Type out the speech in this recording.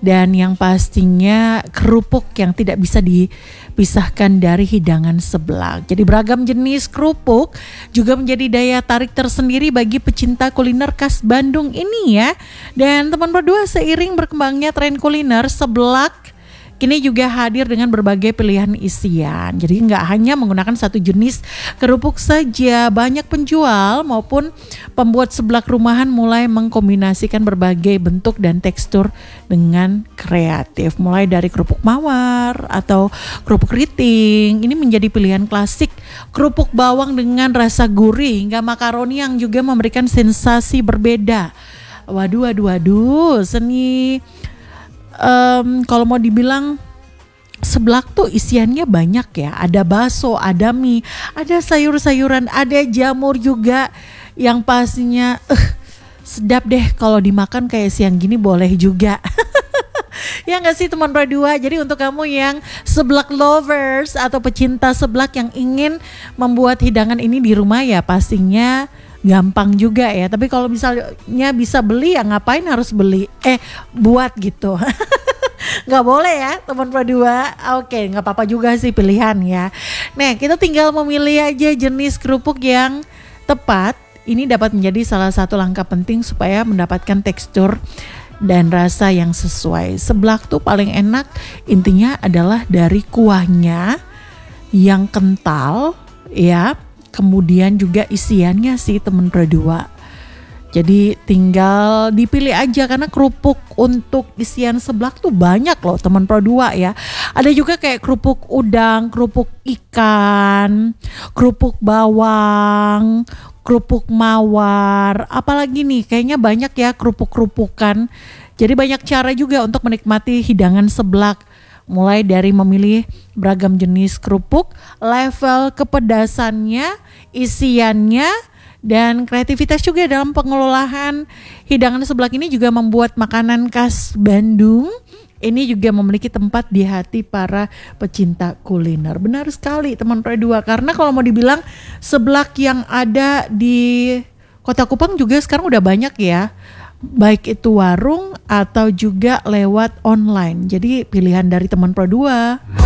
Dan yang pastinya kerupuk yang tidak bisa dipisahkan dari hidangan seblak. Jadi beragam jenis kerupuk juga menjadi daya tarik tersendiri bagi pecinta kuliner khas Bandung ini ya. Dan teman berdua, seiring berkembangnya tren kuliner, seblak kini juga hadir dengan berbagai pilihan isian. Jadi nggak hanya menggunakan satu jenis kerupuk saja, banyak penjual maupun pembuat seblak rumahan mulai mengkombinasikan berbagai bentuk dan tekstur dengan kreatif. Mulai dari kerupuk mawar atau kerupuk keriting, ini menjadi pilihan klasik. Kerupuk bawang dengan rasa gurih, hingga makaroni yang juga memberikan sensasi berbeda. Waduh, seni kalau mau dibilang seblak tuh isiannya banyak ya. Ada bakso, ada mie, ada sayur-sayuran, ada jamur juga yang pastinya sedap deh kalau dimakan kayak siang gini, boleh juga. Ya nggak sih teman berdua? Jadi untuk kamu yang seblak lovers atau pecinta seblak yang ingin membuat hidangan ini di rumah, ya pastinya gampang juga ya. Tapi kalau misalnya bisa beli, ya ngapain harus beli? Buat gitu. Nggak boleh ya teman berdua. Oke, nggak apa-apa juga sih pilihan ya. Nah, kita tinggal memilih aja jenis kerupuk yang tepat. Ini dapat menjadi salah satu langkah penting supaya mendapatkan tekstur dan rasa yang sesuai. Seblak tuh paling enak intinya adalah dari kuahnya yang kental ya. Kemudian juga isiannya sih teman berdua. Jadi tinggal dipilih aja, karena kerupuk untuk isian seblak tuh banyak loh teman berdua ya. Ada juga kayak kerupuk udang, kerupuk ikan, kerupuk bawang, kerupuk mawar. Apalagi nih, kayaknya banyak ya kerupuk-kerupukan. Jadi banyak cara juga untuk menikmati hidangan seblak. Mulai dari memilih beragam jenis kerupuk, level kepedasannya, isiannya, dan kreativitas juga dalam pengelolaan hidangan seblak ini juga membuat makanan khas Bandung ini juga memiliki tempat di hati para pecinta kuliner. Benar sekali teman berdua, karena kalau mau dibilang seblak yang ada di Kota Kupang juga sekarang udah banyak ya. Baik itu warung atau juga lewat online. Jadi pilihan dari teman berdua.